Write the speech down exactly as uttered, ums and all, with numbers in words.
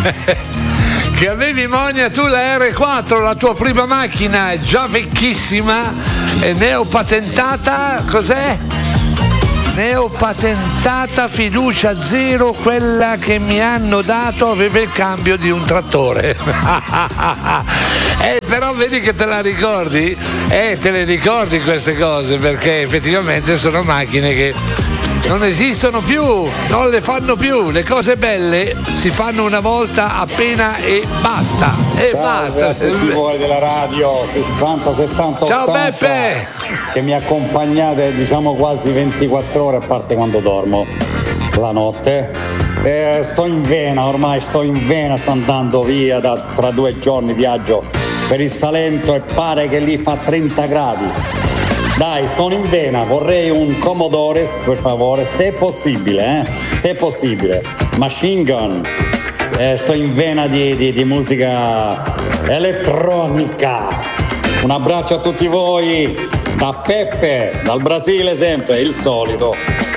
Che avevi, Monia, tu la erre quattro, la tua prima macchina è già vecchissima, è neopatentata, cos'è? Neopatentata fiducia zero, quella che mi hanno dato aveva il cambio di un trattore. Eh, però vedi che te la ricordi? Eh, te le ricordi queste cose, perché effettivamente sono macchine che non esistono più, non le fanno più, le cose belle si fanno una volta appena e basta, e Salve basta. A tutti voi della radio sessanta settanta Ciao ottanta, Beppe! che mi accompagnate diciamo quasi ventiquattro ore, a parte quando dormo la notte. Eh, sto in vena, ormai sto in vena, sto andando via da tra due giorni viaggio per il Salento e pare che lì fa trenta gradi. Dai, sto in vena, vorrei un Commodore, per favore, se è possibile, eh? Se è possibile. Machine Gun. Eh, sto in vena di, di, di musica elettronica. Un abbraccio a tutti voi, da Peppe, dal Brasile sempre, il solito.